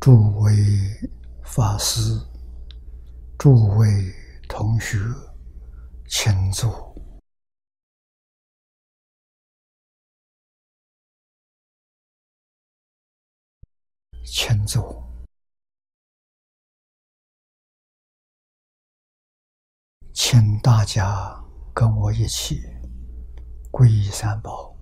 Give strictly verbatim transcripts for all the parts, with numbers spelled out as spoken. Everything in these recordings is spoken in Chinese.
诸位法师、诸位同学，请坐。请坐。请大家跟我一起皈依三宝。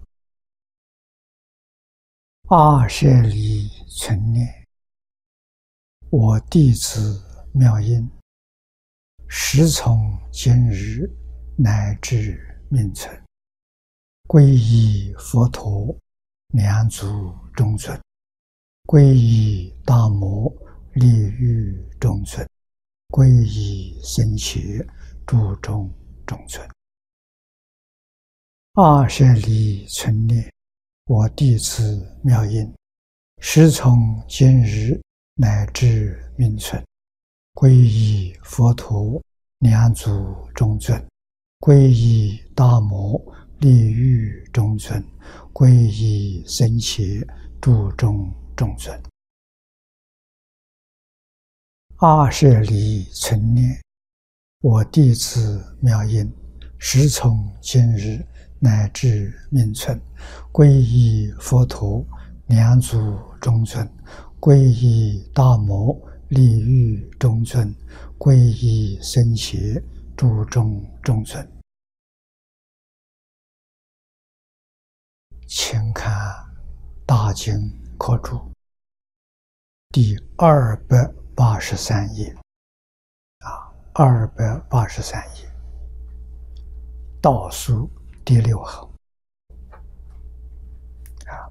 二舍离存念，我弟子妙音，时从今日乃至命存，皈依佛陀两足中尊，皈依大摩利欲中尊，皈依僧伽注中中尊。二舍离存念，我弟子妙音，时从今日乃至命存，皈依佛陀两足中尊，皈依大摩利欲中尊，皈依僧伽注中中尊。二舍离存念，我弟子妙音，时从今日乃至命存，皈依佛陀两足中尊，皈依大摩利欲中尊，皈依僧伽注中中尊。请看大经科注第二百八十三页啊，二百八十三页倒数第六行啊，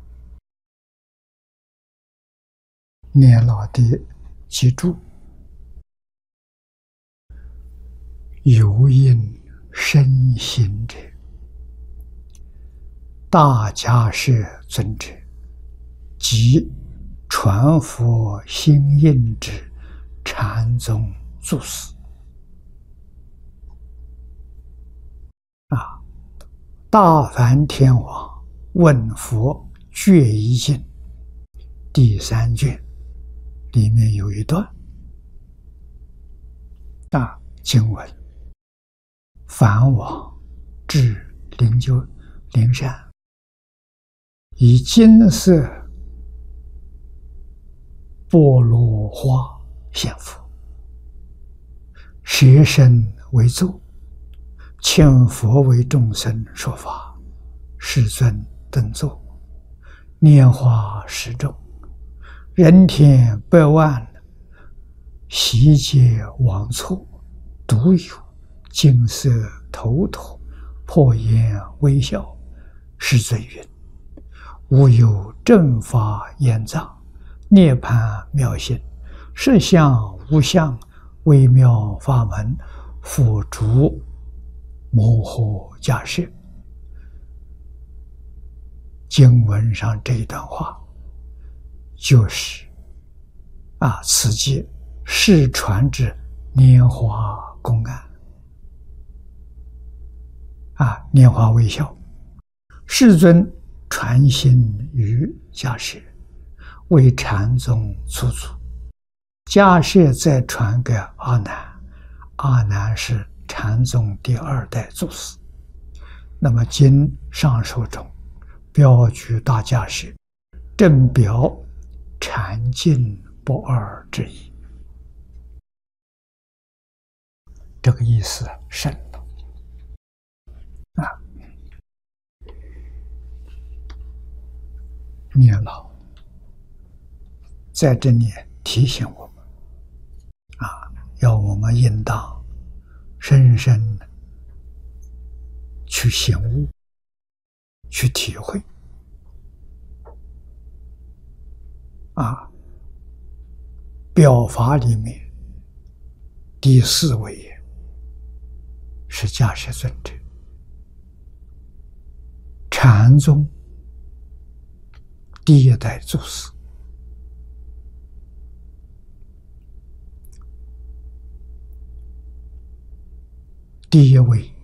念老的记住，有因身行者，大迦叶尊者，即传佛心印之禅宗祖师啊。大梵天王问佛决疑经第三卷里面有一段啊经文：梵王至灵鹫灵山，以金色波罗花献佛，舍身为座，请佛为众生说法。世尊顿坐，拈花示众，人天百万，悉皆往错，独有金色头陀破颜微笑。世尊云：无有正法眼藏，涅槃妙性，实相无相，微妙法门，复诸摩诃迦叶。经文上这一段话，就是啊，此即世传之拈花公案啊，拈花微笑。世尊传心于迦叶，为禅宗初祖。迦叶再传给阿难，阿难是禅宗第二代祖师。那么经上首中标举大迦叶，正表禅净不二之意。这个意思深了啊！念老在这里提醒我们啊，要我们应当深深去醒悟，去体会啊，表法里面第四位是迦叶尊者，禅宗第一代祖师。第一位